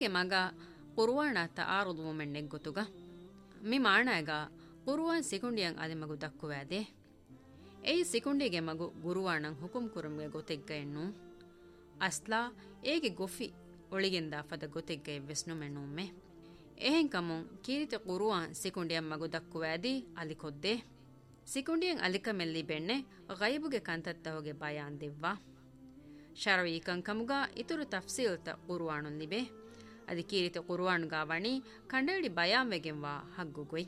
ಮಗ ಕುರ್ವಾಣ ತಾರುದು ಮೊಮೆನ್ ನೆಗ್ಗೊತುಗ ಮಿ ಮಾಣಾಗ ಕುರ್ವಾನ್ ಸಿಕುಂಡಿಯಂ ಅದಿ ಮಗು ದಕ್ಕುವಾದೆ ಏಯ್ ಸಿಕುಂಡಿಗೆ ಮಗು ಗುರುವಾಣಂ ಹುಕುಂ ಕುರುಮ್ಗೆ ಗೊತೆಗ್ಗ ಎನ್ನು ಅಸ್ಲಾ ಏಗೆ ಗೊಫಿ ಒಳಿಗೆಂದ ಫದ ಗೊತೆಗ್ಗ ಎವ್ವೆಸ್ನು ಮೆನ್ನೊಮ್ಮೆ ಎಹೆಂ ಕಮುಂ ಕೀರಿತ ಕುರ್ವಾನ್ ಸಿಕುಂಡಿಯಂ ಮಗು ದಕ್ಕುವಾದಿ ಅಲಿ ಕೊದ್ದೆ ಸಿಕುಂಡಿಯಂ ಅಲಿಕ ಮೆಲ್ಲಿ ಬೆಣ್ಣೆ ಗೈಬುಗೆ ಕಂತತ್ತವಗೆ ಬಯಾನ್ ದೆವ್ವಾ ಶರವಿ ಕಂಕಮುಗ ಇತುರು ತಫ್ಸೀಲ್ತ ಕುರ್ವಾಣುನ್ ಲಿಬೆ ಅದಿ ಕೀರಿತ ಕುರ್ವಾಣುಗ ವಣಿ ಕಂಡೇಡಿ ಬಯಾಮೆಗೆಂವಾ ಹಗ್ಗುಗೊಯ್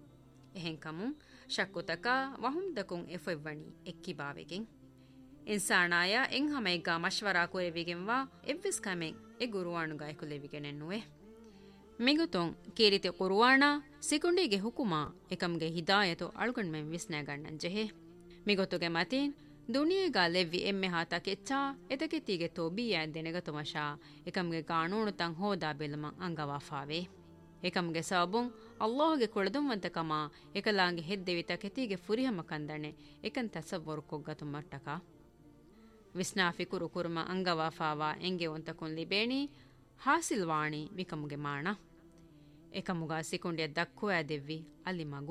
ಎಹೆಂಕಮು ಶಕ್ಕುತಕ ವಹುಂದಕುಂ ಎಫೆವ್ವಣಿ ಎಕ್ಕಿಬಾವೆಗೆಂ ಇನ್ಸಾನಾಯ ಎಂಹಮೆಗ್ಗ ಮಶ್ವರಾ ಕುರೆವಿಗೆಂವಾ ಎವ್ವಿಸ್ ಕಮೆಂ ಎ ಗುರುವಾಣುಗ ಎಕುಲೆವಿಗೆನೆನ್ನುವೆ ಮಿಗುತೊಂ ಕೀರಿತ ಕುರ್ವಾಣ ಸಿಕುಂಡಿಗೆ ಹುಕುಮ ಎಕಮ್ಗೆ ಹಿದಾಯತು ಅಳುಗಣ್ಮೆಂ ವಿಸ್ನಾಗಣ್ಣನ್ ಜೆಹೆ ಮಿಗೊತುಗೆ ಮತೀನ್ ದುನಿಯೆಗ ಲೆವ್ವಿ ಎಮ್ಮೆ ಹಾತ ಕೆಚ್ಚಾ ಎತಕೆತ್ತಿಗೆ ತೋಬಿಯ ದೆನೆಗತು ಮಶಾ ಎಕಮ್ಗೆ ಕಾನೂನು ತಂ ಹೋದಾ ಬೆಲಮ ಅಂಗವಾಫಾವೆ ಎಕಮ್ಗೆ ಸಬುಂ ಅಲ್ಲಾಹ್ಗೆ ಕೊಳದುಂವಂತಕಮ ಎಕಲಾಂಗೆ ಹೆದ್ದೆವಿ ತಕೆತಿಗೆ ಫುರಿಹಮ ಕಂದಣೆ ಎಕನ್ ತಸವ್ವರು ಕೊಗ್ಗತು ಮಟ್ಟಕ ವಿಸ್ನಾಫಿ ಕುರು ಕುರ್ಮ ಅಂಗವಾಫಾವಾ ಎಂಗೆ ಒಂತಕುನ್ ಲಿಬೇಣಿ ಹಾಸಿಲ್ವಾಣಿ ಮಿಕಮ್ಗೆ ಮಾಣ ಎಕಮುಗ ಸಿಕುಂಡಿಯ ದಕ್ಕುವ ದೆವ್ವಿ ಅಲ್ಲಿ ಮಗು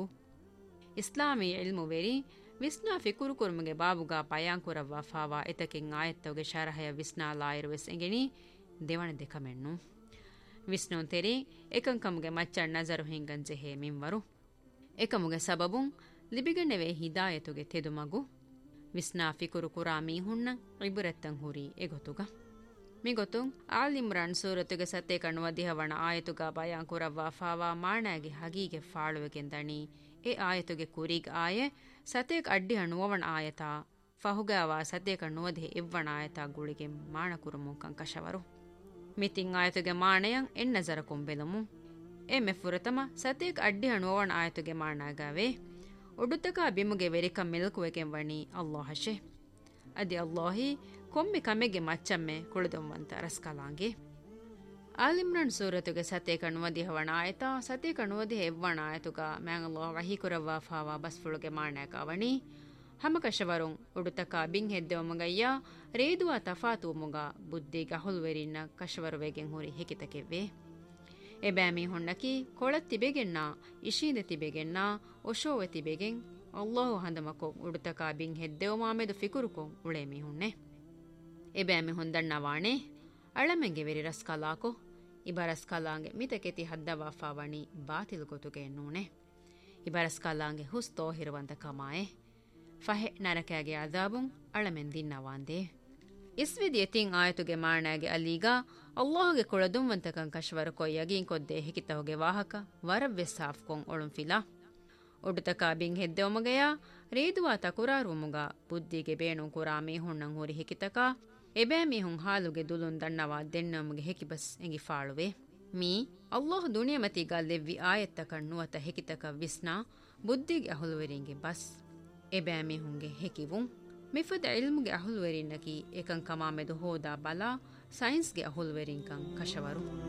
ಇಸ್ಲಾಮಿ ಇಲ್ಮು ವೆರಿ ವಿಸ್ನಾಫಿ ಕುರುಕುರ್ಮಗೆ ಬಾಬುಗ ಪಯಾಂಕುರವ್ವ ಫಾವಾ ಎತಕೆಂ ಆಯತ್ತವಗೆ ಶರಹಯ ವಿಸ್ನಾಲಾಯಿರುವೆಸ್ ಎಂಗೆನಿ ದೇವಣ ದೆಕಮೆಣ್ಣು ವಿಸ್ನುನ್ ತೆರಿ ಎಕಂಕಮುಗೆ ಮಚ್ಚಣ್ ನಜರು ಹಿಂಗಂಜೆ ಹೇ ಮಿಂವರು ಎಕಮುಗೆ ಸಬಬುಂ ಲಿಬಿಗಣ್ಣೆವೆ ಹಿದಾಯತುಗೆ ತೆದು ಮಗು ವಿಸ್ನಾಫಿ ಕುರುಕುರಾ ಮೀಹುಣ್ಣ ಇಬುರೆತ್ತಂ ಹುರಿ ಎಗೊತುಗ ಮಿಗೊತುಂ ಆಲ್ ಇಮ್ರಾನ್ ಸೂರತುಗೆ ಸತ್ತೆ ಕಣ್ಣುವ ದಿಹವಣ ಆಯತುಗ ಪಯಾಂಕುರವ್ವ ಫಾವಾ ಮಾಣಾಗಿ ಹಗೀಗೆ ಫಾಳುವೆಗೆಂದಣಿ ಎ ಆಯತುಗೆ ಕುರಿಗ್ ಆಯೆ ಸತೇಕ್ ಅಡ್ಡಿ ಹಣ್ಣುವವಣ ಆಯತಾ ಫಹುಗಾವ ಸತೇಕ ನುವದೆ ಇವ್ವಣ ಆಯತಾ ಗುಳಿಗೆ ಮಾಣ ಕುರುಮುಕಂ ಕಶವರು ಮಿತಿಂ ಆಯತುಗೆ ಮಾಣಯಂ ಎನ್ನಜರ ಕೊಂಬೆಲಮು ಎ ಮೆಫುರತಮ ಸತೇಕ್ ಅಡ್ಡಿ ಹಣ್ಣುವವಣ ಆಯತುಗೆ ಮಾಣಾಗಾವೆ ಒಡುತಕ ಬಿಮುಗೆ ವೆರಿಕಂ ಮೆಲ್ಕುವೆಗೆಂ ವಣಿ ಅಲ್ಲಾಹಶೆ ಅದಿ ಅಲ್ಲಾಹಿ ಕೊಮ್ಮಿ ಕಮೆಗೆ ಮಚ್ಚಮ್ಮೆ ಕುಳಿದುವಂತ ರಸ್ಕಲಾಂಗೆ ಆಲಿಮ್ರನ್ ಸೂರತುಗೆ ಸತೆ ಕಣುವದಿ ಹವಣ ಆಯತಾ ಸತೆ ಕಣುವದಿ ಹೆವ್ವಣ ಆಯತುಗ ಮ್ಯಾಂಗಲ್ಲೋ ವಹಿಕುರವ್ವ ಫಾವಾ ಬಸ್ಫುಳುಗೆ ಮಾಣಾಕವಣಿ ಹಮಕಶವರುಂ ಉಡುತಕ ಬಿಂಗ್ ಹೆದ್ದೆವಮಗಯ್ಯ ರೇದುವ ತಫಾತು ಮುಗ ಬುದ್ಧಿಗ ಹುಲ್ವೆರಿನ್ನ ಕಶವರುವೆಗೆಂ ಹುರಿ ಹೆಕಿತಕೆವ್ವೆ ಎಬ್ಯಾಮಿ ಹೊಣ್ಣಕಿ ಕೊಳತ್ತಿಬೆಗೆನ್ನ ಇಶೀಂದೆ ತಿಬೆಗೆನ್ನ ಒಶೋವೆ ತಿಬೆಗೆಂ ಅಲ್ಲಾಹು ಹಂದಮಕೊ ಉಡುತಕ ಬಿಂಗ್ ಹೆದ್ದೆವಮಾಮೆದು ಫಿಕುರುಕೊಂ ಉಳೇಮಿ ಹುಣ್ಣೆ ಎಬ್ಯಾಮಿ ಹೊಂದಣ್ಣವಾಣೆ ಅಳಮೆಂಗೆ ವೆರಿ ರಸ್ಕಲಾಕೊ ಇಬರಸ್ಕಲಾಂಗೆ ಮಿತಕೆತಿ ಹದ್ದವಾಫಾವಣಿ ಬಾತಿಲು ಗೊತುಗೆ ಎನ್ನೂಣೆ ಇಬರಸ್ಕಲಾಂಗೆ ಹುಸ್ ತೋಹಿರುವಂತ ಕಮಾಯೆ ಫಹೆ ನರಕಾಗೆ ಅದಾಬುಂ ಅಳಮೆನ್ ದಿನ್ನವಾಂದೆ ಇಸ್ವಿದಿ ಎತಿಂ ಆಯತುಗೆ ಮಾಣಾಗೆ ಅಲೀಗ ಅಲ್ಲಾಹಗೆ ಕೊಳದುಂವಂತಕಂ ಕಶ್ವರ ಕೊಯ್ಯಗಿಂ ಕೊದ್ದೆ ಹಿಕಿತಹುಗೆ ವಾಹಕ ವರವ್ವೆ ಸಾಫ್ಕೊಂ ಒಳುಂ ಫಿಲಾ ಒಡುತಕ ಬಿಂಗ್ ಹೆದ್ದೆವಮಗೆಯ ರೇದುವಾ ತಕುರಾರುಮುಗ ಬುದ್ಧಿಗೆ ಬೇಣು ಕುರಾಮಿ ಹುಣ್ಣಂ ಹುರಿ ಹಿಕಿತಕ ಎಬ್ಯಾಮಿ ಹುಂ ಹಾಲುಗೆ ದುಲುನ್ ದಣ್ಣವಾ ದೆನ್ನಮುಗೆ ಹೆಕಿಬಸ್ ಎಂಗಿ ಫಾಳುವೆ ಮೀ ಅಲ್ಲಾಹ್ ದುನಿಯಮತಿಗ ಲೆವ್ವಿ ಆಯತ್ತ ಕಣ್ಣುವತ ಹೆಕಿತಕ ವಿಸ್ನಾ ಬುದ್ಧಿಗೆ ಅಹುಲುವೆರಿಂಗೆ ಬಸ್ ಎಬ್ಯಾಮಿ ಹುಂಗೆ ಹೆಕಿವುಂ ಮಿಫದ ಇಲ್ಮುಗೆ ಅಹುಲುವೆರಿನ್ನಕಿ ಏಕಂ ಕಮಾಮೆದು ಹೋದಾ ಬಲಾ ಸೈನ್ಸ್ಗೆ ಅಹುಲುವೆರಿಂಕಂ ಕಶವರು